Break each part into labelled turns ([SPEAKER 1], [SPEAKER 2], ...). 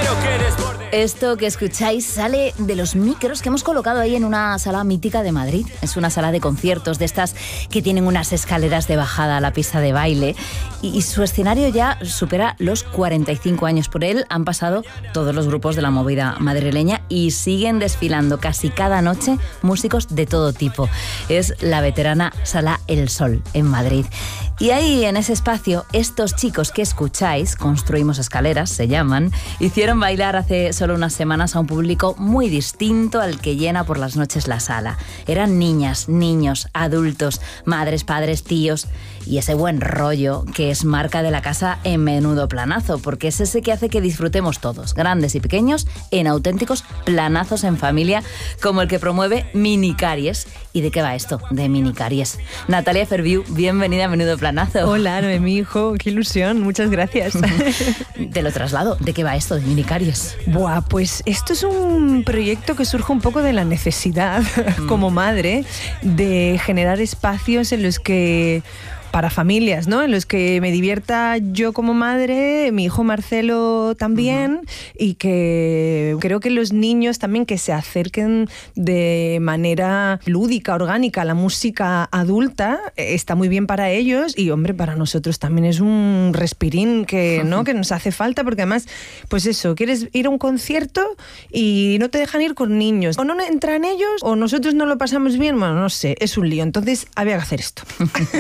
[SPEAKER 1] Esto que escucháis sale de los micros que hemos colocado ahí en una sala mítica de Madrid. Es una sala de conciertos de estas que tienen unas escaleras de bajada a la pista de baile y su escenario ya supera los 45 años. Por él han pasado todos los grupos de la movida madrileña y siguen desfilando casi cada noche músicos de todo tipo. Es la veterana Sala El Sol en Madrid. Y ahí, en ese espacio, estos chicos que escucháis, Construimos Escaleras, se llaman, hicieron bailar hace solo unas semanas a un público muy distinto al que llena por las noches la sala. Eran niñas, niños, adultos, madres, padres, tíos y ese buen rollo que es marca de la casa en Menudo Planazo, porque es ese que hace que disfrutemos todos, grandes y pequeños, en auténticos planazos en familia, como el que promueve Minicaries. ¿Y de qué va esto? De Minicaries. Natalia Ferviu, bienvenida a Menudo Planazo.
[SPEAKER 2] Hola, Noemí, hijo, qué ilusión, muchas gracias.
[SPEAKER 1] Te lo traslado. ¿De qué va esto de Minicaries?
[SPEAKER 2] Buah, pues esto es un proyecto que surge un poco de la necesidad como madre de generar espacios en los que para familias, ¿no? En los que me divierta yo como madre, mi hijo Marcelo también, y que creo que los niños también que se acerquen de manera lúdica, orgánica a la música adulta, está muy bien para ellos y, hombre, para nosotros también es un respirín que, ¿no? Que nos hace falta, porque además, pues eso, quieres ir a un concierto y no te dejan ir con niños, o no entran ellos o nosotros no lo pasamos bien, bueno, no sé, es un lío, entonces había que hacer esto.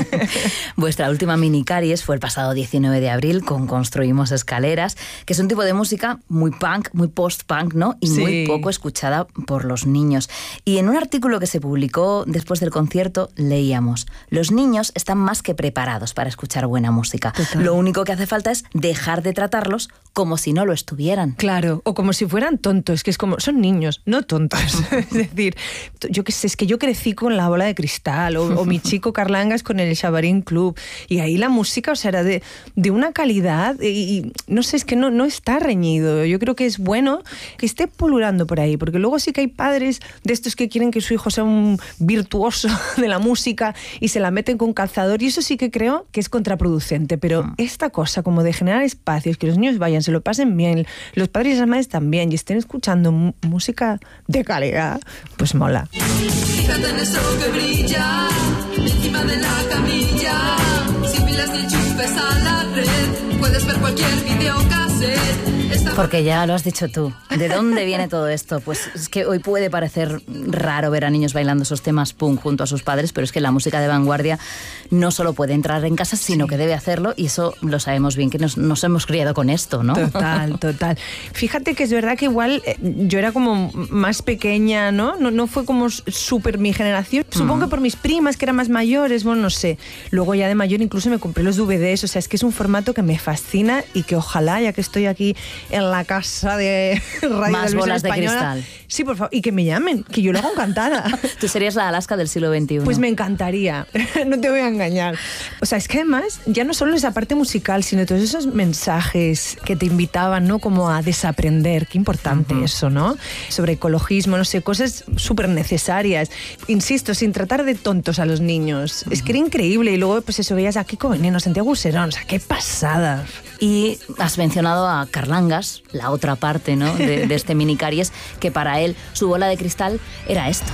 [SPEAKER 1] Vuestra última Minicaries fue el pasado 19 de abril con Construimos Escaleras, que es un tipo de música muy punk, muy post-punk, ¿no? Y sí, muy poco escuchada por los niños. Y en un artículo que se publicó después del concierto leíamos: los niños están más que preparados para escuchar buena música. Total. Lo único que hace falta es dejar de tratarlos como si no lo estuvieran.
[SPEAKER 2] Claro, o como si fueran tontos, que es como, son niños, no tontos. Es decir, yo qué sé, es que yo crecí con La Bola de Cristal o mi chico Carlangas con el Xabarín Club, y ahí la música, o sea, era de una calidad y no sé, es que no está reñido. Yo creo que es bueno que esté pululando por ahí, porque luego sí que hay padres de estos que quieren que su hijo sea un virtuoso de la música y se la meten con calzador, y eso sí que creo que es contraproducente, pero esta cosa como de generar espacios, que los niños vayan, se lo pasen bien, los padres y las madres también, y estén escuchando música de calidad, pues mola.
[SPEAKER 3] Fíjate en eso que brilla encima de la camilla, sin pilas ni enchufes a la red, puedes ver cualquier videocassette.
[SPEAKER 1] Porque ya lo has dicho tú. ¿De dónde viene todo esto? Pues es que hoy puede parecer raro ver a niños bailando esos temas punk junto a sus padres, pero es que la música de vanguardia no solo puede entrar en casa, sino que debe hacerlo, y eso lo sabemos bien, que nos hemos criado con esto, ¿no?
[SPEAKER 2] Total, total. Fíjate que es verdad que igual yo era como más pequeña, ¿no? No fue como súper mi generación. Supongo que por mis primas, que eran más mayores, bueno, no sé. Luego ya de mayor incluso me compré los DVDs, o sea, es que es un formato que me fascina y que ojalá, ya que estoy aquí en la casa de Radio
[SPEAKER 1] Más bolas de cristal.
[SPEAKER 2] Sí, por favor, y que me llamen, que yo lo hago encantada.
[SPEAKER 1] Tú serías la Alaska del siglo XXI.
[SPEAKER 2] Pues me encantaría, no te voy a engañar. O sea, es que además ya no solo esa parte musical, sino todos esos mensajes que te invitaban, ¿no? Como a desaprender, qué importante eso, ¿no? Sobre ecologismo, no sé, cosas súper necesarias. Insisto, sin tratar de tontos a los niños. Es que era increíble. Y luego, pues eso, veías a Kiko Veneno, Santiago Userón, o sea, qué pasada.
[SPEAKER 1] Y has mencionado a Carlangas, la otra parte, ¿no? de este Minicaries, que para él su bola de cristal era esto.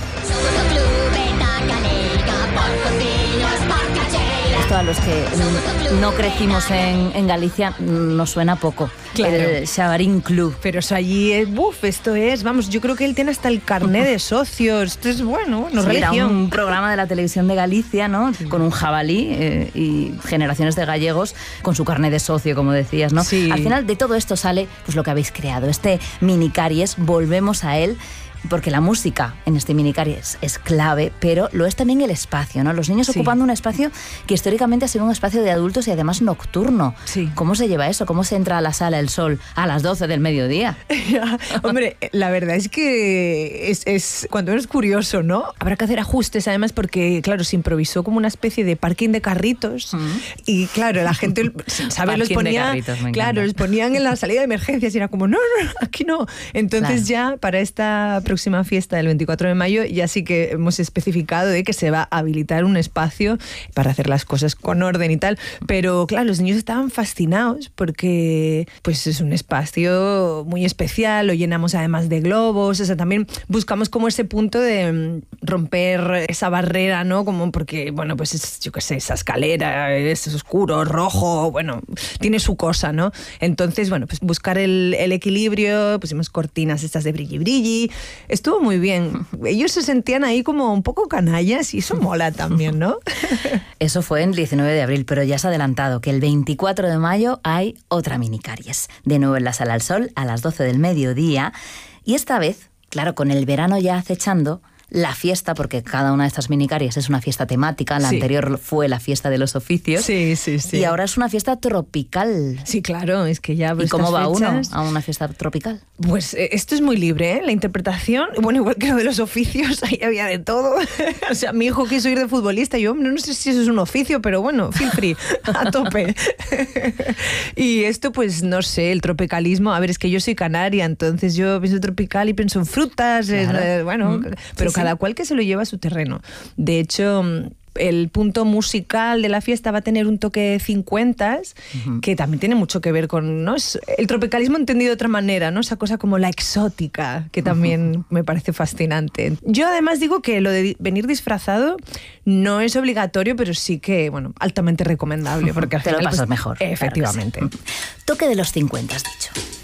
[SPEAKER 1] Esto a los que no crecimos en Galicia nos suena poco. Claro. El Xabarín Club.
[SPEAKER 2] Pero eso allí es, esto es, vamos, yo creo que él tiene hasta el carné de socios. Esto es bueno,
[SPEAKER 1] sí,
[SPEAKER 2] religión.
[SPEAKER 1] Era un programa de la televisión de Galicia, ¿no? Sí. Con un jabalí y generaciones de gallegos con su carné de socio, como decías, ¿no?
[SPEAKER 2] Sí.
[SPEAKER 1] Al final de todo esto sale pues lo que habéis creado, este Minicaries. Volvemos a él, porque la música en este Minicaries es clave, pero lo es también el espacio, ¿no? Los niños ocupando un espacio que históricamente ha sido un espacio de adultos y además nocturno.
[SPEAKER 2] Sí.
[SPEAKER 1] ¿Cómo se lleva eso? ¿Cómo se entra a la Sala El Sol a las 12 del mediodía?
[SPEAKER 2] Hombre, la verdad es que es cuando es curioso, ¿no? Habrá que hacer ajustes, además, porque, claro, se improvisó como una especie de parking de carritos y, claro, la gente, ¿sabes? Los ponía, claro, los ponían en la salida de emergencias y era como, no, aquí no. Entonces ya, para esta próxima fiesta del 24 de mayo ya sí que hemos especificado de que se va a habilitar un espacio para hacer las cosas con orden y tal, pero claro, los niños estaban fascinados porque pues es un espacio muy especial, lo llenamos además de globos, o sea, también buscamos como ese punto de romper esa barrera, ¿no? Como porque, bueno, pues es, yo qué sé, esa escalera, es oscuro, rojo, bueno, tiene su cosa, ¿no? Entonces, bueno, pues buscar el equilibrio, pusimos cortinas estas de brilli brilli, estuvo muy bien. Ellos se sentían ahí como un poco canallas y eso mola también, ¿no?
[SPEAKER 1] Eso fue el 19 de abril, pero ya se ha adelantado que el 24 de mayo hay otra minicaries, de nuevo en la Sala al Sol a las 12 del mediodía, y esta vez, claro, con el verano ya acechando, la fiesta, porque cada una de estas minicaries es una fiesta temática, la anterior fue la fiesta de los oficios, y ahora es una fiesta tropical.
[SPEAKER 2] Sí, claro, es que ya...
[SPEAKER 1] ¿Y cómo va uno a una fiesta tropical?
[SPEAKER 2] Pues esto es muy libre, ¿eh? La interpretación, bueno, igual que lo de los oficios, ahí había de todo. O sea, mi hijo quiso ir de futbolista, yo no sé si eso es un oficio, pero bueno, feel free, a tope. Y esto, pues, no sé, el tropicalismo, a ver, es que yo soy canaria, entonces yo pienso tropical y pienso en frutas, claro. Bueno, pero cada cual que se lo lleva a su terreno. De hecho, el punto musical de la fiesta va a tener un toque 50s, que también tiene mucho que ver con, ¿no? Es el tropicalismo entendido de otra manera, ¿no? Esa cosa como la exótica, que también me parece fascinante. Yo además digo que lo de venir disfrazado no es obligatorio, pero sí que, bueno, altamente recomendable, porque al final
[SPEAKER 1] te lo pasas mejor.
[SPEAKER 2] Efectivamente.
[SPEAKER 1] Claro que sí. Toque de los 50, has dicho.